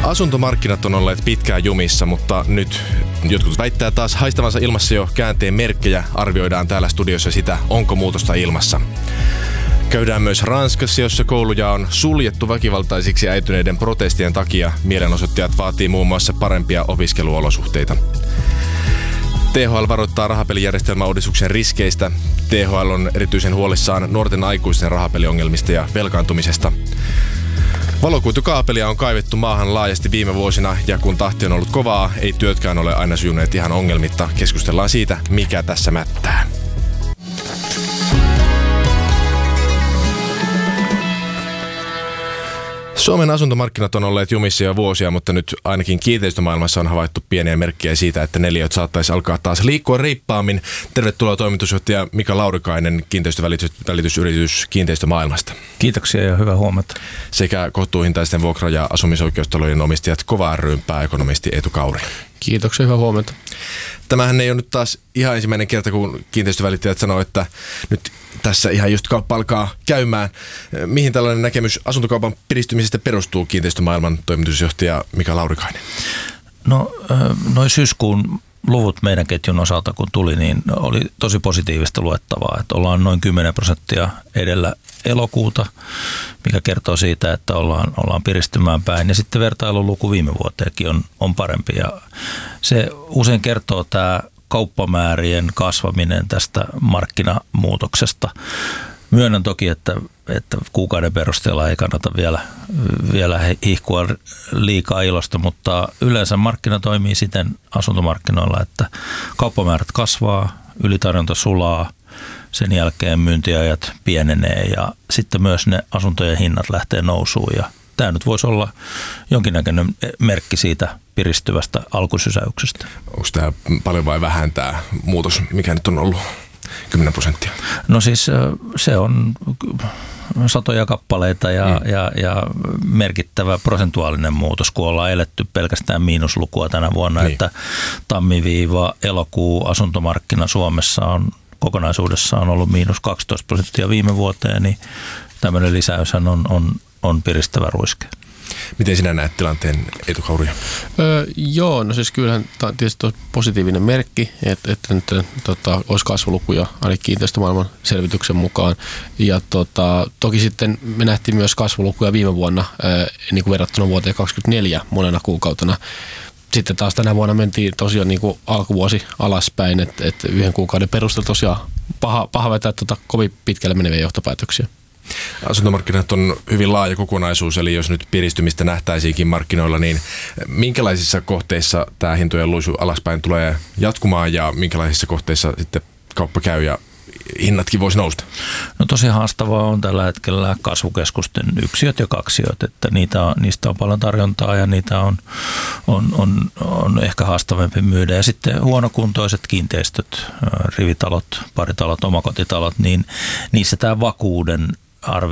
Asuntomarkkinat on olleet pitkään jumissa, mutta nyt jotkut väittää taas haistavansa ilmassa jo käänteen merkkejä. Arvioidaan täällä studiossa sitä, onko muutosta ilmassa. Käydään myös Ranskassa, jossa kouluja on suljettu väkivaltaisiksi äityneiden protestien takia. Mielenosoittajat vaatii muun muassa parempia opiskeluolosuhteita. THL varoittaa rahapelijärjestelmäuudistuksen riskeistä. THL on erityisen huolissaan nuorten aikuisten rahapeliongelmista ja velkaantumisesta. Valokuitukaapelia on kaivettu maahan laajasti viime vuosina, ja kun tahti on ollut kovaa, ei työtkään ole aina sujuneet ihan ongelmitta. Keskustellaan siitä, mikä tässä mättää. Suomen asuntomarkkinat on olleet jumissa jo vuosia, mutta nyt ainakin kiinteistömaailmassa on havaittu pieniä merkkejä siitä, että neliöt saattaisi alkaa taas liikkua reippaammin. Tervetuloa toimitusjohtaja Mika Laurikainen kiinteistövälitysyritys Kiinteistömaailmasta. Kiitoksia ja hyvää huomenta. Sekä kohtuuhintaisten vuokra- ja asumisoikeustalojen omistajat Kova ry:n pääekonomisti Eetu Kauri. Kiitoksia, hyvää huomenta. Tämähän ei ole nyt taas ihan ensimmäinen kerta, kun kiinteistövälittäjät sanoo, että nyt tässä ihan just kauppa alkaa käymään. Mihin tällainen näkemys asuntokaupan piristymisestä perustuu, kiinteistömaailman toimitusjohtaja Mika Laurikainen? No, noin syyskuun luvut meidän ketjun osalta, kun tuli, niin oli tosi positiivista luettavaa. Että ollaan noin 10% edellä elokuuta, mikä kertoo siitä, että ollaan piristymään päin. Ja sitten vertailuluku viime vuoteenkin on parempi. Ja se usein kertoo tämä kauppamäärien kasvaminen tästä markkinamuutoksesta. Myönnän toki, että kuukauden perusteella ei kannata vielä hihkua liikaa ilosta, mutta yleensä markkina toimii siten asuntomarkkinoilla, että kauppamäärät kasvaa, ylitarjonta sulaa, sen jälkeen myyntiajat pienenee ja sitten myös ne asuntojen hinnat lähtee nousuun. Ja tämä nyt voisi olla jonkinnäköinen merkki siitä piristyvästä alkusysäyksestä. Onko tämä paljon vai vähän tämä muutos, mikä nyt on ollut 10%? No siis se on satoja kappaleita ja merkittävä prosentuaalinen muutos, kun ollaan eletty pelkästään miinuslukua tänä vuonna, niin. Että tammi-elokuu asuntomarkkina Suomessa on kokonaisuudessaan ollut -12% viime vuoteen, niin tämmöinen lisäyshän on piristävä ruiske. Miten sinä näet tilanteen, Eetu Kauri? Joo, no siis kyllähän tämä on tietysti positiivinen merkki, että nyt olisi kasvulukuja ainakin kiinteistömaailman selvityksen mukaan. Ja toki sitten me nähtiin myös kasvulukuja viime vuonna niin kuin verrattuna vuoteen 2024 monena kuukautena. Sitten taas tänä vuonna mentiin tosiaan niin kuin alkuvuosi alaspäin, että yhden kuukauden perusteella tosiaan paha vetää kovin pitkälle meneviä johtopäätöksiä. Asuntomarkkinat on hyvin laaja kokonaisuus, eli jos nyt piristymistä nähtäisiinkin markkinoilla, niin minkälaisissa kohteissa tämä hintojen luisu alaspäin tulee jatkumaan ja minkälaisissa kohteissa sitten kauppa käy ja hinnatkin voisi nousta? No tosi haastavaa on tällä hetkellä kasvukeskusten yksiöt ja kaksiöt, että niistä on paljon tarjontaa ja niitä on ehkä haastavampi myydä. Ja sitten huonokuntoiset kiinteistöt, rivitalot, paritalot, omakotitalot, niin niissä tämä vakuuden